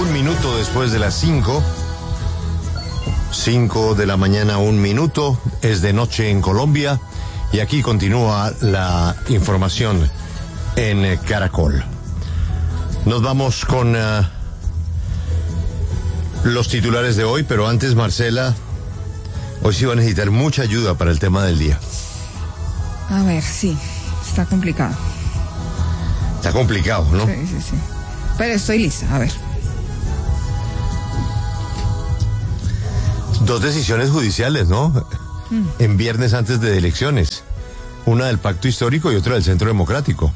Un minuto después de las 5. 5 de la mañana, 1 minuto. Es de noche en Colombia. Y aquí continúa la información en Caracol. Nos vamos con los titulares de hoy, pero antes, Marcela, hoy sí va a necesitar mucha ayuda para el tema del día. A ver, sí, está complicado. Está complicado, ¿no? Sí. Pero estoy lista, a ver. 2 decisiones judiciales, ¿no? En viernes antes de elecciones. Una del Pacto Histórico y otra del Centro Democrático.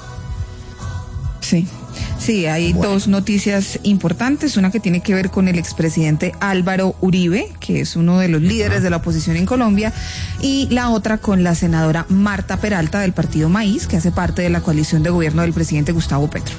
Sí, hay 2 noticias importantes, una que tiene que ver con el expresidente Álvaro Uribe, que es uno de los líderes de la oposición en Colombia, y la otra con la senadora Marta Peralta del Partido Maíz, que hace parte de la coalición de gobierno del presidente Gustavo Petro.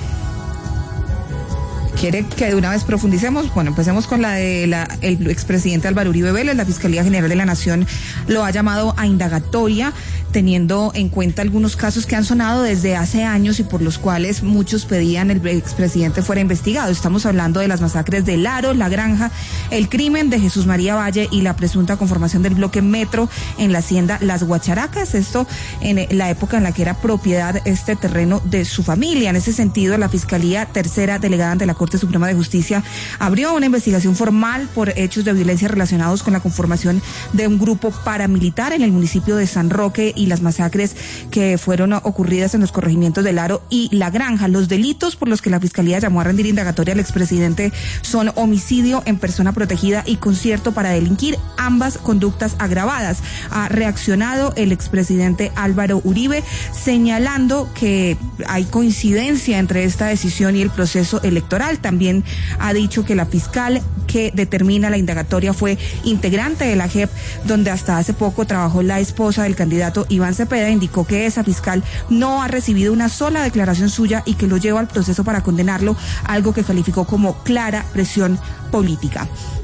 ¿Quiere que de una vez profundicemos? Bueno, empecemos con la de el expresidente Álvaro Uribe Vélez. La Fiscalía General de la Nación lo ha llamado a indagatoria, teniendo en cuenta algunos casos que han sonado desde hace años y por los cuales muchos pedían el expresidente fuera investigado. Estamos hablando de las masacres de Laro, La Granja, el crimen de Jesús María Valle y la presunta conformación del bloque Metro en la hacienda Las Guacharacas. Esto en la época en la que era propiedad este terreno de su familia. En ese sentido, la Fiscalía Tercera Delegada ante la Corte Suprema de Justicia abrió una investigación formal por hechos de violencia relacionados con la conformación de un grupo paramilitar en el municipio de San Roque y las masacres que fueron ocurridas en los corregimientos de Laro y La Granja. Los delitos por los que la Fiscalía llamó a rendir indagatoria al expresidente son homicidio en persona protegida y concierto para delinquir, ambas conductas agravadas. Ha reaccionado el expresidente Álvaro Uribe señalando que hay coincidencia entre esta decisión y el proceso electoral. También ha dicho que la fiscal que determina la indagatoria fue integrante de la JEP, donde hasta hace poco trabajó la esposa del candidato Iván Cepeda. Indicó que esa fiscal no ha recibido una sola declaración suya y que lo lleva al proceso para condenarlo, algo que calificó como clara presión política.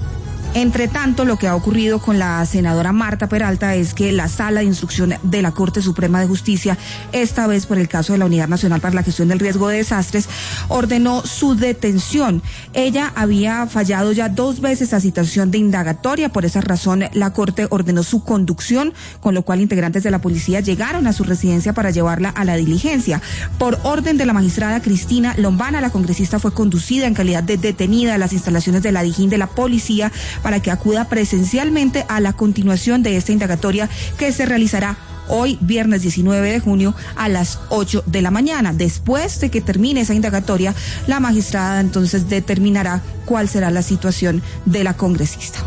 Entre tanto, lo que ha ocurrido con la senadora Marta Peralta es que la Sala de Instrucción de la Corte Suprema de Justicia, esta vez por el caso de la Unidad Nacional para la Gestión del Riesgo de Desastres, ordenó su detención. Ella había fallado ya 2 veces a citación de indagatoria. Por esa razón, la Corte ordenó su conducción, con lo cual integrantes de la policía llegaron a su residencia para llevarla a la diligencia. Por orden de la magistrada Cristina Lombana, la congresista fue conducida en calidad de detenida a las instalaciones de la Dijín de la policía para que acuda presencialmente a la continuación de esta indagatoria que se realizará hoy, viernes 19 de junio, a las 8 de la mañana. Después de que termine esa indagatoria, la magistrada entonces determinará cuál será la situación de la congresista.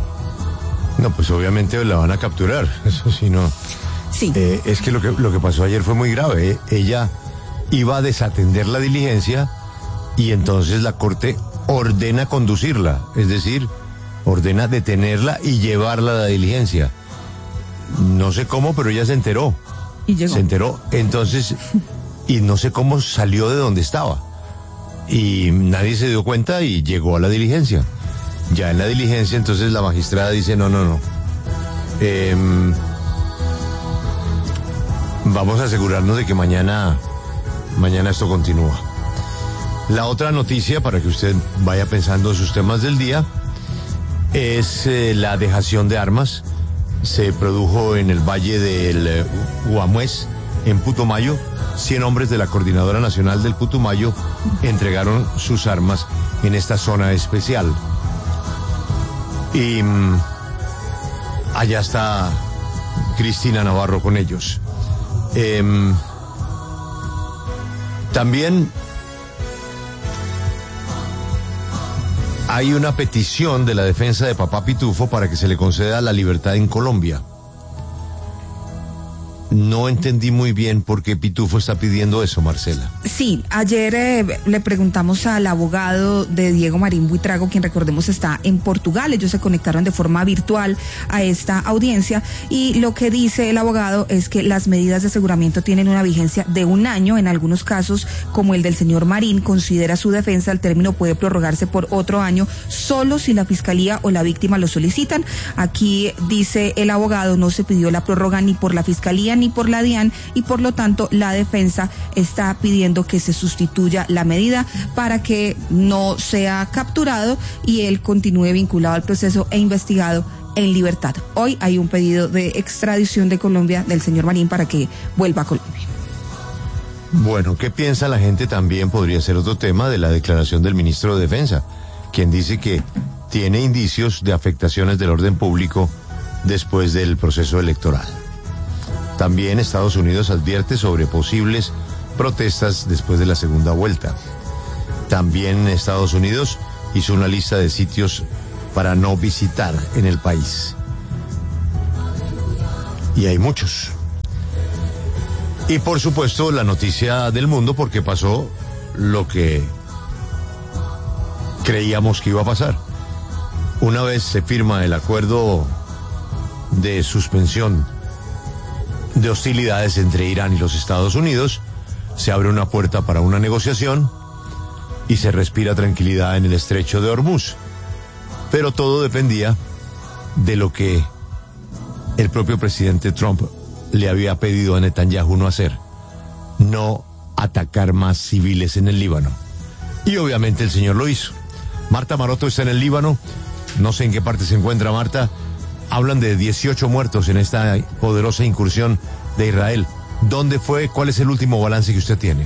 No, pues obviamente la van a capturar, eso sí, no. Sí. Es que lo que pasó ayer fue muy grave. Ella iba a desatender la diligencia y entonces la Corte ordena conducirla, es decir, ordena detenerla y llevarla a la diligencia. No sé cómo, pero ella se enteró. Y llegó. Se enteró, entonces, y no sé cómo salió de donde estaba. Y nadie se dio cuenta y llegó a la diligencia. Ya en la diligencia, entonces la magistrada dice, no. Vamos a asegurarnos de que mañana esto continúa. La otra noticia, para que usted vaya pensando sus temas del día, es la dejación de armas. Se produjo en el Valle del Guamués, en Putumayo. 100 hombres de la Coordinadora Nacional del Putumayo entregaron sus armas en esta zona especial. Y allá está Cristina Navarro con ellos. También hay una petición de la defensa de Papá Pitufo para que se le conceda la libertad en Colombia. No entendí muy bien por qué Pitufo está pidiendo eso, Marcela. Sí, ayer le preguntamos al abogado de Diego Marín Buitrago, quien recordemos está en Portugal. Ellos se conectaron de forma virtual a esta audiencia y lo que dice el abogado es que las medidas de aseguramiento tienen una vigencia de 1 año. En algunos casos, como el del señor Marín, considera su defensa, el término puede prorrogarse por otro año solo si la fiscalía o la víctima lo solicitan. Aquí dice el abogado, no se pidió la prórroga ni por la fiscalía ni por la DIAN, y por lo tanto la defensa está pidiendo que se sustituya la medida para que no sea capturado y él continúe vinculado al proceso e investigado en libertad. Hoy hay un pedido de extradición de Colombia del señor Marín para que vuelva a Colombia. Bueno, ¿qué piensa la gente? También podría ser otro tema de la declaración del ministro de Defensa, quien dice que tiene indicios de afectaciones del orden público después del proceso electoral. También Estados Unidos advierte sobre posibles protestas después de la segunda vuelta. También Estados Unidos hizo una lista de sitios para no visitar en el país. Y hay muchos. Y por supuesto la noticia del mundo, porque pasó lo que creíamos que iba a pasar. Una vez se firma el acuerdo de suspensión de hostilidades entre Irán y los Estados Unidos, se abre una puerta para una negociación y se respira tranquilidad en el estrecho de Hormuz. Pero todo dependía de lo que el propio presidente Trump le había pedido a Netanyahu no hacer: no atacar más civiles en el Líbano. Y obviamente el señor lo hizo. Marta Maroto está en el Líbano, no sé en qué parte se encuentra Marta. Hablan de 18 muertos en esta poderosa incursión de Israel. ¿Dónde fue? ¿Cuál es el último balance que usted tiene?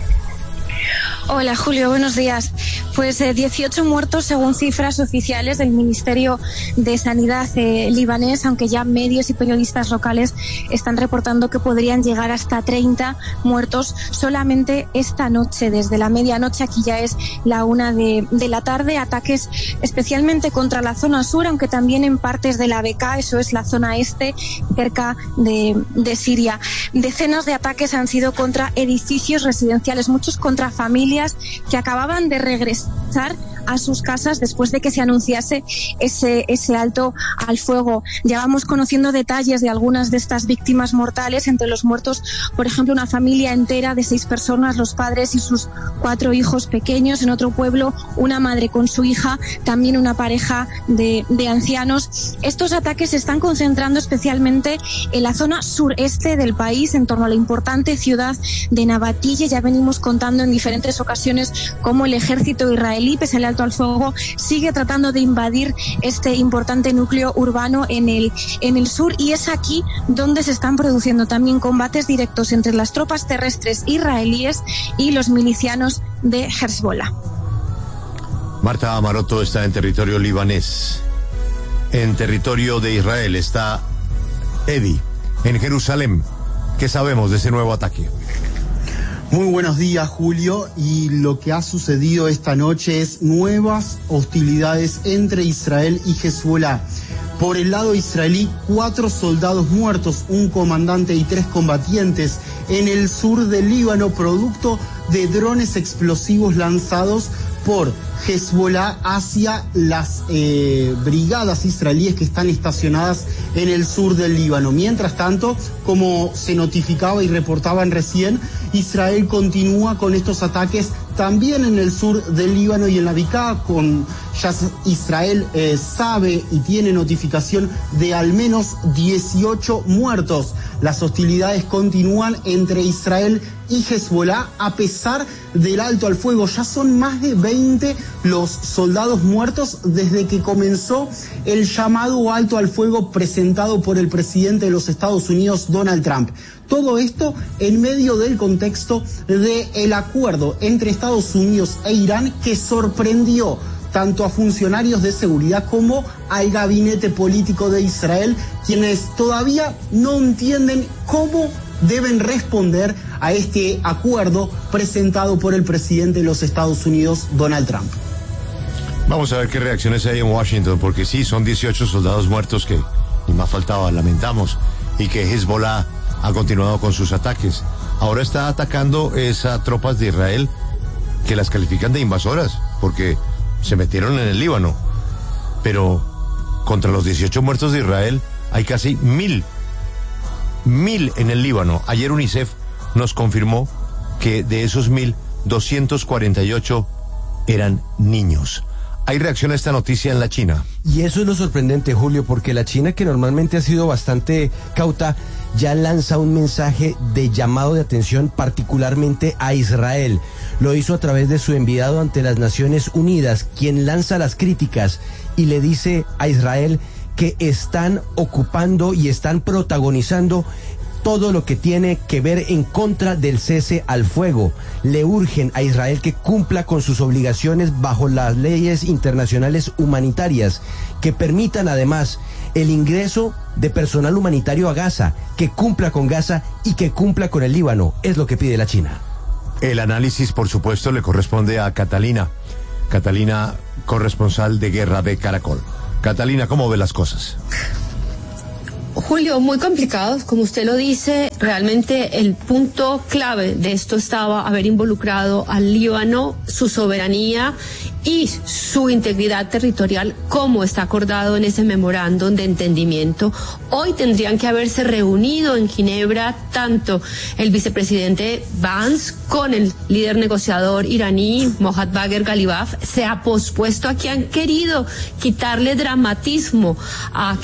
Hola Julio, buenos días. Pues 18 muertos según cifras oficiales del Ministerio de Sanidad libanés, aunque ya medios y periodistas locales están reportando que podrían llegar hasta 30 muertos solamente esta noche, desde la medianoche. Aquí ya es la 1 de la tarde. Ataques especialmente contra la zona sur, aunque también en partes de la Bekaa, eso es la zona este, cerca de Siria. Decenas de ataques han sido contra edificios residenciales, muchos contra familias que acababan de regresar a sus casas después de que se anunciase ese alto al fuego. Llevamos conociendo detalles de algunas de estas víctimas mortales. Entre los muertos, por ejemplo, una familia entera de 6 personas, los padres y sus 4 hijos pequeños. En otro pueblo, una madre con su hija, también una pareja de ancianos. Estos ataques se están concentrando especialmente en la zona sureste del país, en torno a la importante ciudad de Nabatille. Ya venimos contando en diferentes ocasiones cómo el ejército israelí, pese al alto al fuego, sigue tratando de invadir este importante núcleo urbano en el sur, y es aquí donde se están produciendo también combates directos entre las tropas terrestres israelíes y los milicianos de Hezbollah. Marta Maroto está en territorio libanés. En territorio de Israel está Eddie, en Jerusalén. ¿Qué sabemos de ese nuevo ataque? Muy buenos días, Julio. Y lo que ha sucedido esta noche es nuevas hostilidades entre Israel y Hezbollah. Por el lado israelí, 4 soldados muertos, un comandante y 3 combatientes en el sur del Líbano, producto de drones explosivos lanzados por Hezbollah hacia las brigadas israelíes que están estacionadas en el sur del Líbano. Mientras tanto, como se notificaba y reportaban recién, Israel continúa con estos ataques también en el sur del Líbano y en la Bekaa. Ya Israel sabe y tiene notificación de al menos 18 muertos. Las hostilidades continúan entre Israel y Hezbollah a pesar del alto al fuego. Ya son más de 20 los soldados muertos desde que comenzó el llamado alto al fuego presentado por el presidente de los Estados Unidos, Donald Trump. Todo esto en medio del contexto del acuerdo entre Estados Unidos e Irán, que sorprendió tanto a funcionarios de seguridad como al gabinete político de Israel, quienes todavía no entienden cómo deben responder a este acuerdo presentado por el presidente de los Estados Unidos, Donald Trump. Vamos a ver qué reacciones hay en Washington, porque sí, son 18 soldados muertos que, ni más faltaba, lamentamos, y que Hezbollah ha continuado con sus ataques. Ahora está atacando esas tropas de Israel que las califican de invasoras, porque se metieron en el Líbano. Pero contra los 18 muertos de Israel hay casi 1000 en el Líbano. Ayer UNICEF nos confirmó que de esos 1000, 248 eran niños. Hay reacción a esta noticia en la China. Y eso es lo sorprendente, Julio, porque la China, que normalmente ha sido bastante cauta, ya lanza un mensaje de llamado de atención particularmente a Israel. Lo hizo a través de su enviado ante las Naciones Unidas, quien lanza las críticas y le dice a Israel que están ocupando y están protagonizando todo lo que tiene que ver en contra del cese al fuego. Le urgen a Israel que cumpla con sus obligaciones bajo las leyes internacionales humanitarias, que permitan además el ingreso de personal humanitario a Gaza, que cumpla con Gaza y que cumpla con el Líbano. Es lo que pide la China. El análisis, por supuesto, le corresponde a Catalina. Catalina, corresponsal de Guerra de Caracol. Catalina, ¿cómo ve las cosas? Julio, muy complicados, como usted lo dice. Realmente el punto clave de esto estaba haber involucrado al Líbano, su soberanía y su integridad territorial, como está acordado en ese memorándum de entendimiento. Hoy tendrían que haberse reunido en Ginebra tanto el vicepresidente Vance con el líder negociador iraní Mohammad Bagher Ghalibaf. Se ha pospuesto a que han querido quitarle dramatismo a